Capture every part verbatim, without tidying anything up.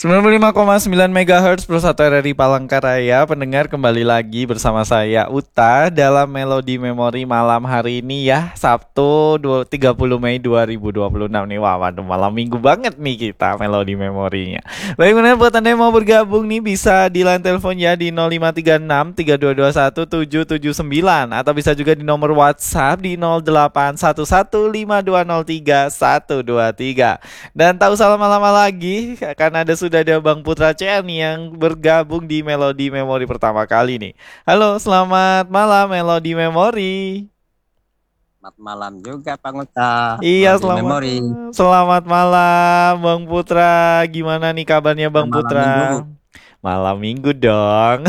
sembilan puluh lima koma sembilan megahertz plus satu R R I Palangkaraya. Pendengar, kembali lagi bersama saya Uta dalam Melodi Memori malam hari ini ya, Sabtu tiga puluh Mei dua ribu dua puluh enam nih. Wah, waduh, malam minggu banget nih kita Melodi Memorinya. Baik, benar, buat Anda yang mau bergabung nih bisa di line telepon ya di nol lima tiga enam tiga dua dua satu tujuh tujuh sembilan, atau bisa juga di nomor WhatsApp di nol delapan satu satu lima dua nol tiga satu dua tiga. Dan tahu salah lama lagi karena ada sudah ada Bang Putra C N yang bergabung di Melodi Memori pertama kali nih. Halo, selamat malam Melodi Memori. Selamat malam juga Pak Uta. Iya, Melodi selamat Memori. selamat malam Bang Putra. Gimana nih kabarnya Bang Malam minggu. Putra? Malam minggu dong.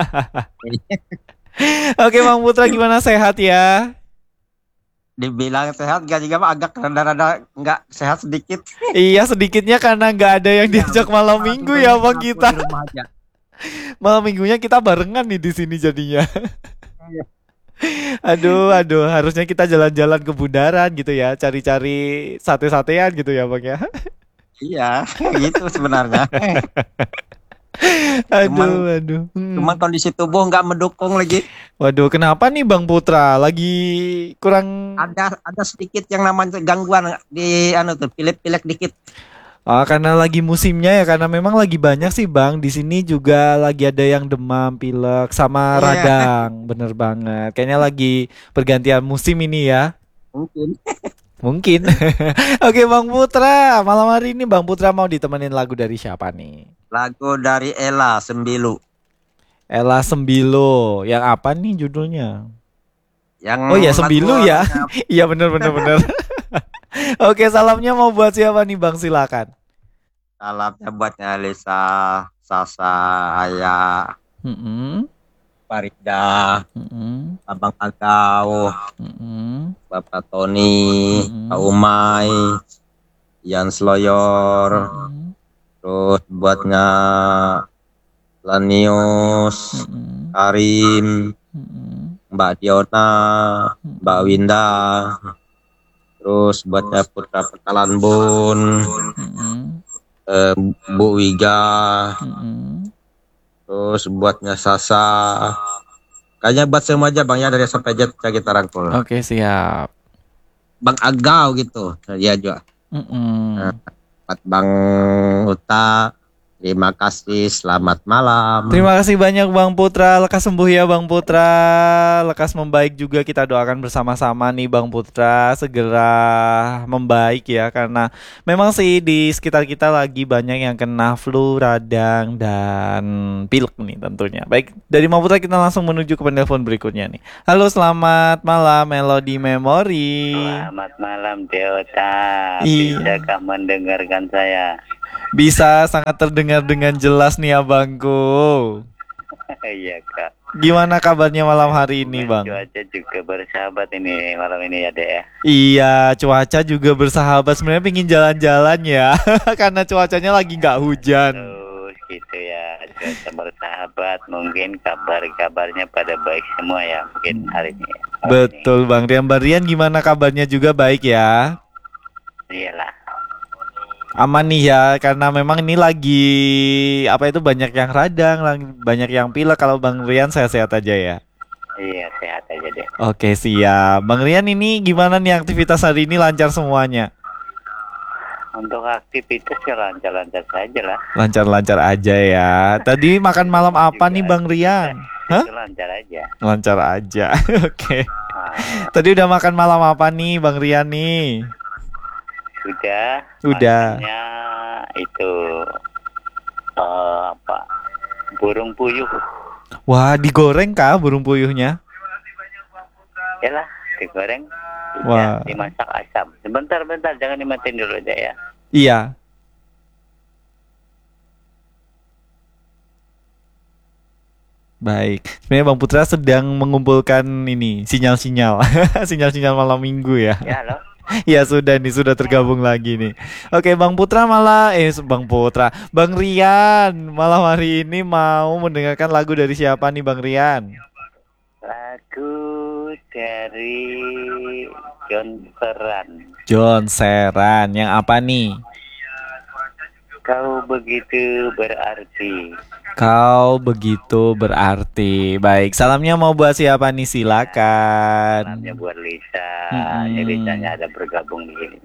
Oke Bang Putra, gimana, sehat ya? Dibilang sehat gak juga, Pak, agak rada-rada nggak sehat sedikit. Iya, sedikitnya karena nggak ada yang diajak malam Malam minggu minggunya ya Bang aku kita. di rumah aja. Malam minggunya kita barengan nih di sini jadinya. Iya. Aduh, aduh, harusnya kita jalan-jalan ke bundaran gitu ya, cari-cari sate-satean gitu ya Bang ya. Iya, gitu sebenarnya. Cuman Aduh, aduh. cuman Hmm. kondisi tubuh nggak mendukung lagi. Waduh, kenapa nih Bang Putra? Lagi kurang. Ada ada sedikit yang namanya gangguan di anu tuh, pilek-pilek dikit. Ah, karena lagi musimnya ya, karena memang lagi banyak sih Bang. Di sini juga lagi ada yang demam, pilek, sama Iya, radang. Bener banget. Kayaknya lagi pergantian musim ini ya. mungkin. Mungkin. Oke Bang Putra, malam hari ini Bang Putra mau ditemenin lagu dari siapa nih? Lagu dari Ella Sembilu. Ella Sembilo. Yang apa nih judulnya? Yang Oh ya, lagu Sembilu ya. lagunya Iya, bener bener bener. Oke, salamnya mau buat siapa nih Bang? Silakan. salamnya buatnya Lisa, Sasa, Ayah, Mm-mm, Farida, mm-mm, Abang Agau, mm-mm, Bapak Tony, Kak mm-mm, Umay, Ian Sloyor, mm-mm, terus buatnya Lanius, mm-mm, Karim, mm-mm, Mbak Diona, Mbak mm-mm, Winda, terus buatnya Putra Pekalan Bun, mm-mm, eh, Bu Wiga, mm-mm. terus buatnya Sasa. Kayaknya buat semua aja Bang ya, dari sampai Z kita rangkul. Oke, siap. Bang Agau gitu, dia juga. Nah, Mm-mm. buat Bang Uta, terima kasih, selamat malam. Terima kasih banyak Bang Putra. Lekas sembuh ya Bang Putra. Lekas membaik juga, kita doakan bersama-sama nih Bang Putra segera membaik ya, karena memang sih di sekitar kita lagi banyak yang kena flu, radang, dan pilek nih tentunya. Baik, dari Bang Putra kita langsung menuju ke penelpon berikutnya nih. Halo, selamat malam Melodi Memori. Selamat malam Deota, Iya, bisakah mendengarkan saya? bisa sangat terdengar dengan jelas nih abangku. Iya kak. Gimana kabarnya malam hari ini, Dengan Bang? cuaca juga bersahabat ini malam ini ya dek ya. Iya, cuaca juga bersahabat. Sebenarnya pingin jalan-jalan ya, karena cuacanya lagi nggak hujan. Terus gitu ya, cuaca bersahabat. Mungkin kabar-kabarnya pada baik semua ya mungkin hari ini. Malam ini. Betul, Bang Rian. Barian gimana kabarnya, juga baik ya? Iyalah. Aman nih ya, karena memang ini lagi apa itu, banyak yang radang, lang- banyak yang pilek. Kalau Bang Rian sehat-sehat aja ya. Iya sehat aja deh. Oke, siap. Bang Rian, ini gimana nih aktivitas hari ini, lancar semuanya? Untuk aktivitas ya lancar-lancar saja lah. Lancar-lancar aja ya. Tadi makan malam apa nih Bang Rian? Hah? Itu lancar aja. Lancar aja. Oke. Nah, Tadi udah makan malam apa nih Bang Rian nih? sudah. Udah. Makannya itu eh, apa? Burung puyuh. Wah, digoreng kah burung puyuhnya? Yalah, digoreng. Wah. Ya, dimasak asam. Sebentar, bentar, jangan dimatiin dulu aja ya. Iya. Baik. Sebenarnya Bang Putra sedang mengumpulkan ini sinyal-sinyal, sinyal-sinyal malam minggu ya. Ya, halo. Ya sudah nih, sudah tergabung lagi nih. Oke, Bang Putra malah eh Bang Putra, Bang Rian malam hari ini mau mendengarkan lagu dari siapa nih Bang Rian? Lagu dari John Ferran. John Seran, yang apa nih? Kau begitu berarti. Kau begitu berarti. Baik, salamnya mau buat siapa nih? Silakan. Salamnya buat Lisa. Mm-mm. Ini Lisanya ada bergabung di sini.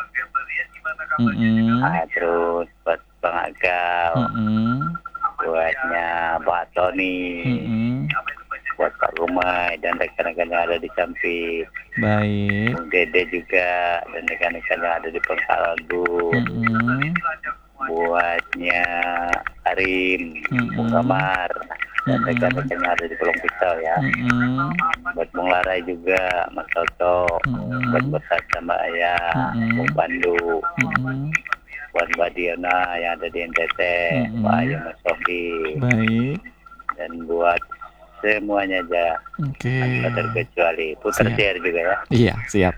Mm-mm. Ah, terus buat Bang Agau, Mm-mm. buatnya Pak Tony, Mm-mm. buat Pak Rumai dan rekan-rekan yang ada di samping. Baik. Bung Dede juga dan rekan-rekan yang ada di Pangkalan Bu. Mm-mm. Buatnya Arim, Mm-mm. Bung Kamar dan Mm-mm. rekan-rekan yang ada di Pulau Pisau ya. Mm-mm. Buat Bung Larai juga, Mas Toto, Mm-mm. buat Bos Sasa Mbak Aya, Mm-mm. Bung Pandu, Mm-mm. buat Mbak Diana yang ada di N T T, Mm-mm. Pak Ayu Mas Sofi, Baik. dan buat semuanya aja Oke. tanpa terkecuali. Putar Siap. share juga ya. Iya, siap.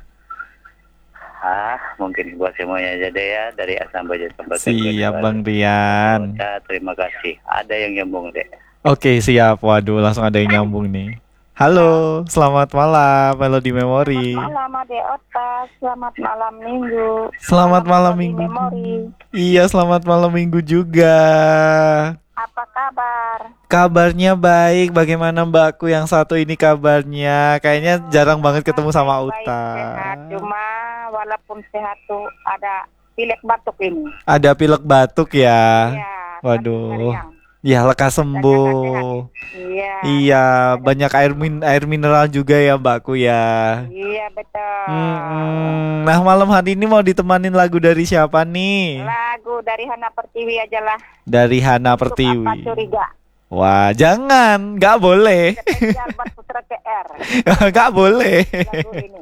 Ah, mungkin buat semuanya aja deh ya dari Asam Baja sampai Siap, Bang Rian. Terima kasih. Ada yang nyambung deh. Oke, siap. Waduh, langsung ada yang nyambung nih. Halo, selamat malam Melody Memory. Selamat malam Ade Ota, selamat malam Minggu. Selamat malam Melody Minggu. Memory. Iya, selamat malam Minggu juga. Apa kabar? Kabarnya baik. Bagaimana Mbakku yang satu ini kabarnya? Kayaknya jarang banget ketemu sama Baik, Uta. sehat. Cuma walaupun sehat tuh ada pilek batuk ini. Ada pilek batuk ya. Iya. Waduh. meriang. Ya, lekas sembuh. Iya. Iya, banyak air min air mineral juga ya Mbakku ya. Iya betul. Mm-mm. Nah, malam hari ini mau ditemanin lagu dari siapa nih? Lagu dari Hana Pertiwi aja lah. Dari Hana Untuk apa Pertiwi. curiga? Wah, jangan, nggak boleh. Spesial buat Putra T R. Nggak boleh. Lagu ini.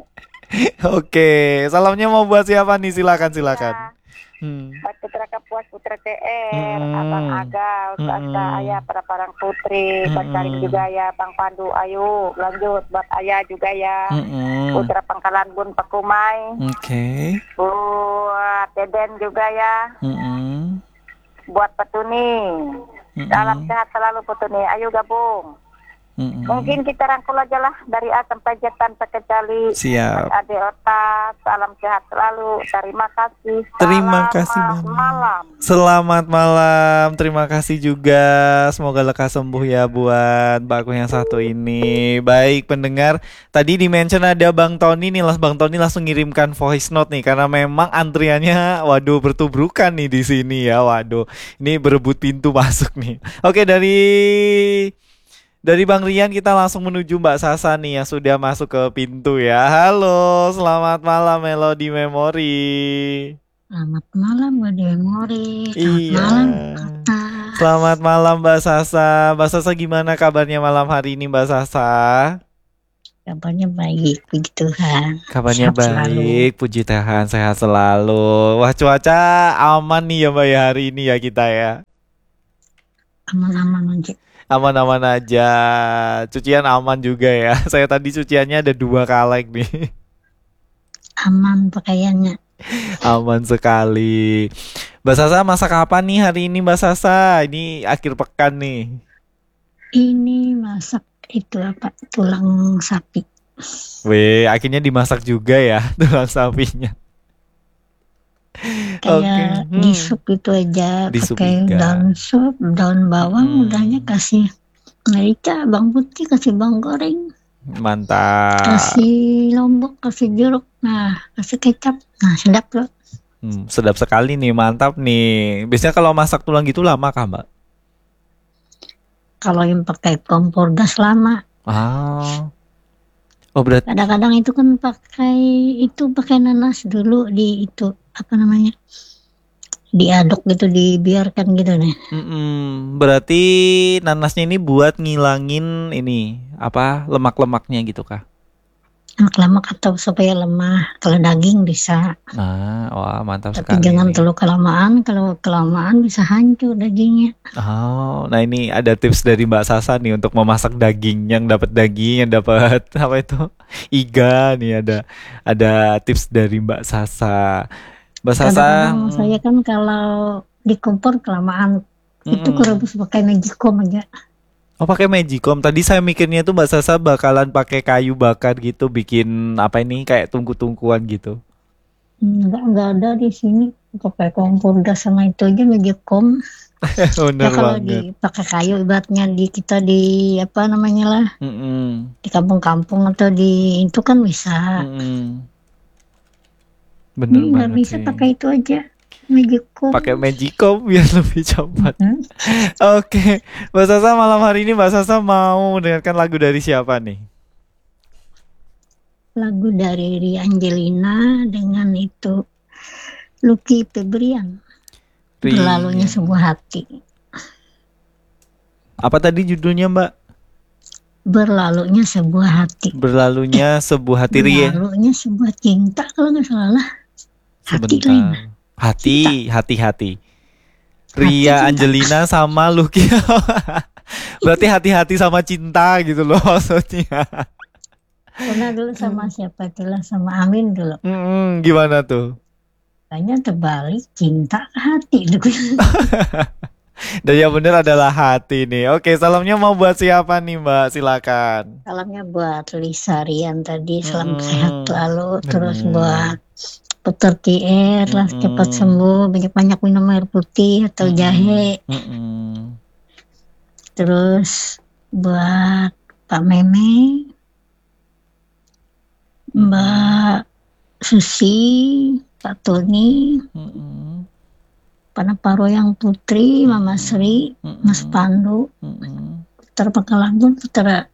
Oke, salamnya mau buat siapa nih? Silakan, silakan. Ya. Hmm. Buat Putra Kapuas, Putra T R, Hmm. Abang Agau, Sasa Hmm. Ayah, para parang putri, Buat Hmm. Karim juga ya, Bang Pandu, ayo lanjut, buat Ayah juga ya, Mm-mm. Putra Pangkalan Bun Pakumai, Oke. buat Deden juga ya, Mm-mm. buat Petuni, Mm-mm. salam sehat selalu Petuni, ayo gabung. Mm-mm. Mungkin kita rangkul aja lah dari A sampai Z tanpa kecuali. Siap. Buat Ade Ota, salam sehat selalu, terima kasih. Terima Selamat kasih banyak. malam. Selamat malam, terima kasih juga. Semoga lekas sembuh ya buat Mbakku yang satu ini. Baik pendengar, tadi di mention ada Bang Tony nih, las Bang Tony langsung ngirimkan voice note nih karena memang antriannya, waduh bertubrukan nih di sini ya, waduh. Ini berebut pintu masuk nih. Oke dari dari Bang Rian kita langsung menuju Mbak Sasa nih yang sudah masuk ke pintu ya. Halo, selamat malam Melody Memory. Selamat malam Melody Memory. Selamat Iya. malam Kata. Selamat malam Mbak Sasa. Mbak Sasa gimana kabarnya malam hari ini Mbak Sasa? Kabarnya baik, puji Tuhan. Kabarnya Sehat selalu. baik, puji Tuhan, sehat selalu. Wah cuaca aman nih ya Mbak ya hari ini ya kita ya. Aman-aman aja. Aman-aman aja. Cucian aman juga ya. Saya tadi cuciannya ada dua kaleng nih. Aman pakaiannya. Aman sekali. Mbak Sasa masak apa nih hari ini Mbak Sasa? Ini akhir pekan nih. Ini masak itu apa? Tulang sapi. Weh, akhirnya dimasak juga ya tulang sapinya. Kayak Oke. di Hmm. sup itu aja. Di sup Pakai juga. daun sup, daun bawang, Hmm. udahnya kasih merica, bawang putih, kasih bawang goreng, Mantap. kasih lombok, kasih jeruk, nah kasih kecap, nah sedap loh. Hmm, sedap sekali nih, mantap nih. Biasanya kalau masak tulang gitu lama kah, Mbak? Kalau yang pakai kompor gas lama. Ah. Oh, berarti Kadang-kadang itu kan pakai itu pakai nanas dulu di itu apa namanya diaduk gitu dibiarkan gitu nih. mm-mm. Berarti nanasnya ini buat ngilangin ini apa lemak-lemaknya gitu kah? Lemak-lemak atau supaya lemah. Kalau daging bisa, Nah, wah mantap tapi sekali. jangan nih. terlalu kelamaan. Kalau kelamaan bisa hancur dagingnya. Oh, nah ini ada tips dari Mbak Sasa nih untuk memasak daging yang dapat daging, yang dapat apa itu? Iga nih ada ada tips dari Mbak Sasa. Mbak Sasa, Kadang-kadang mm, saya kan kalau di kompor kelamaan itu mm-mm. kurebus pakai magicom aja. Oh pakai Magicom. Tadi saya mikirnya tuh Mbak Sasa bakalan pakai kayu bakar gitu bikin apa ini kayak tungku-tungkuan gitu. Enggak enggak ada di sini. pakai kompor gas sama itu aja Magicom. Bener Ya kalau banget. dipakai kayu ibaratnya di kita di apa namanya lah Mm-mm. di kampung-kampung atau di itu kan bisa. Mm-mm. Bener Ini nggak banget bisa sih. pakai itu aja Magicom. Pakai Magicom biar lebih cepat. Hmm. Oke, Mbak Sasa malam hari ini Mbak Sasa mau mendengarkan lagu dari siapa nih? Lagu dari Ria Angelina dengan itu Lucky Febrian. Berlalunya Rian. sebuah hati. Apa tadi judulnya Mbak? Berlalunya sebuah hati. Berlalunya sebuah hati Ria. Berlalunya sebuah cinta kalau nggak salah. Hati lain. Sebentar. Hati, hati-hati. Hati Ria cinta. Angelina sama Lucky. Berarti hati-hati sama cinta gitu loh maksudnya. Pernah dulu sama siapa itulah sama Amin dulu. Mm-mm, gimana tuh? Kayaknya terbalik cinta ke hati. Dan yang bener adalah hati nih. Oke, salamnya mau buat siapa nih Mbak? Silakan. Salamnya buat Lisa Rian tadi, salam Mm-mm. sehat selalu. Terus Bener. buat Puter Tier lah Mm-mm. cepat sembuh, banyak-banyak minum air putih atau Mm-mm. jahe. Mm-mm. Terus buat Pak Meme, Mbak Susi, Pak Tony, Mm-mm. Panaparo yang Putri, Mama Sri, Mm-mm. Mas Pandu, Mm-mm. Puter Pangkalanbun, Puter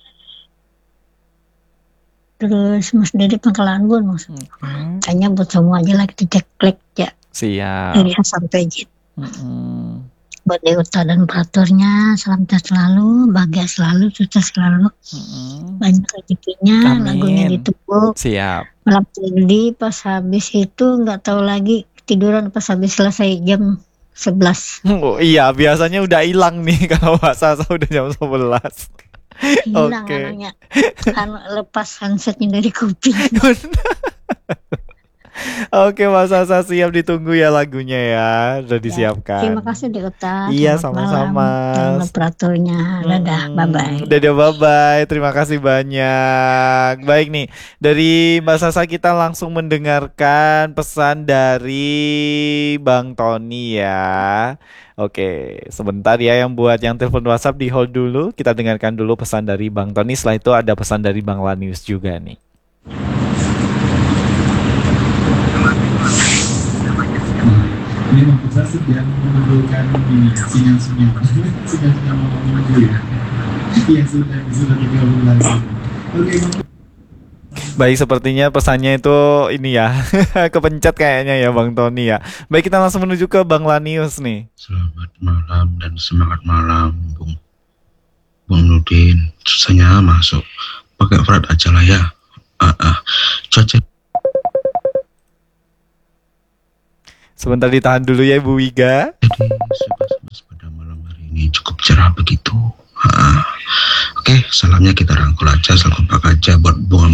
terus Mas Dede Pangkalanbun, Mas. Oke. Kayaknya buat semua aja lah kita cek klik ya Siap. dari A sampai Z. Mm-mm. Buat Dewata dan operatornya, salam sehat selalu, bahagia selalu, sukses selalu, Mm-mm. banyak rezekinya, lagunya Amin. ditunggu. Siap. Malam tadi pas habis itu nggak tahu lagi tiduran pas habis selesai jam sebelas. Oh, iya, biasanya udah hilang nih kalau Mbak Sasa udah jam sebelas. Hilang Oke. anunya, anu, lepas handsetnya dari kuping. Oke, Mbak Sasa siap ditunggu ya lagunya ya. Udah Ya, disiapkan. terima kasih Dewata, Iya, selamat malam. sama-sama. Dan operatornya, dadah, Mm-mm. bye-bye. Dadah, bye-bye. Terima kasih banyak. Baik nih, dari Mbak Sasa kita langsung mendengarkan pesan dari Bang Tony ya. Oke, sebentar ya yang buat yang telepon WhatsApp di hold dulu. Kita dengarkan dulu pesan dari Bang Tony. Setelah itu ada pesan dari Bang Lanius juga nih. Ini maksud saya sedang menimbulkan ini sinyal-sinyal sinyal-sinyal mau minggu ya. Iya sudah sudah bergabung lagi. Oke. Baik, sepertinya pesannya itu ini ya. Kepencet kayaknya ya Bang Tony ya. Baik, kita langsung menuju ke Bang Lanius nih. Selamat malam dan semangat malam, Bung Bung Nudin. Susahnya masuk. Pakai Fred aja lah ya. Ah, ah. Cuaca Sebentar ditahan dulu ya Ibu Wiga. jadi sebas-bas pada malam hari ini cukup cerah begitu. Ah. Oke, salamnya kita rangkul aja, salam kompak aja buat Bung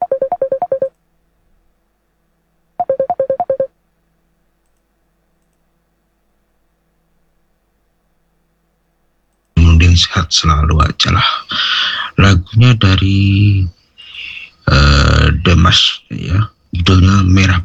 Nudin, sehat selalu aja lah. Lagunya dari eh, Demas ya, judulnya Merah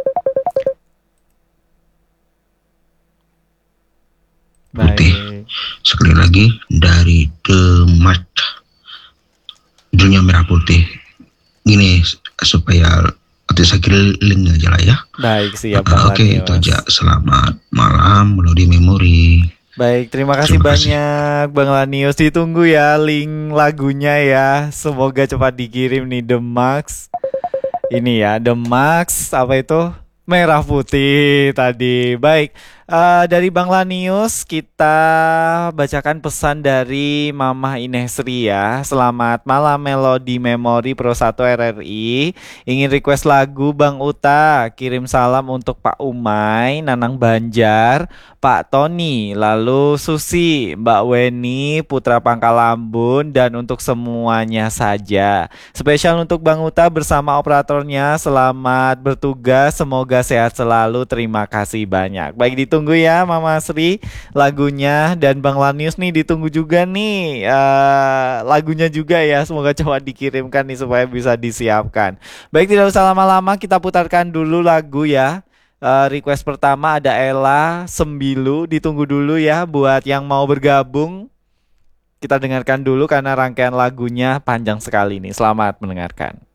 Putih. Baik. Sekali lagi dari Demas, judulnya Merah Putih. Gini supaya nanti saya kirim link aja lah ya. Baik, siap Ah, Bang Oke, itu Lanius. aja. Selamat malam, Melodi Memori. Baik, terima kasih Terima kasih. banyak Bang Lanius. Ditunggu ya link lagunya ya. Semoga cepat dikirim nih The Max. Ini ya The Max apa itu? Merah Putih tadi. Baik, eh, dari Bang Lanius kita bacakan pesan dari Mamah Inesri ya. Selamat malam Melodi Memori Pro satu R R I. Ingin request lagu Bang Uta. Kirim salam untuk Pak Umay, Nanang Banjar, Pak Tony, lalu Susi, Mbak Weni, Putra Pangkalambun, dan untuk semuanya saja. Spesial untuk Bang Uta bersama operatornya. Selamat bertugas, semoga sehat selalu. Terima kasih banyak. Baik, ditunggu ya Mama Sri lagunya, dan Bang Lanius nih ditunggu juga nih eh, lagunya juga ya. Semoga cepat dikirimkan nih supaya bisa disiapkan. Baik, tidak usah lama-lama, kita putarkan dulu lagu ya. Uh, request pertama ada Ella Sembilu, ditunggu dulu ya buat yang mau bergabung. Kita dengarkan dulu karena rangkaian lagunya panjang sekali nih. Selamat mendengarkan.